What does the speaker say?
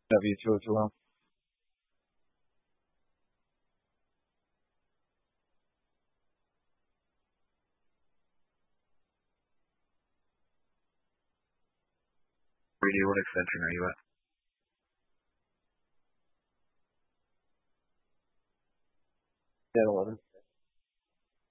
W2 as well. Radio, what extension are you at? 1011.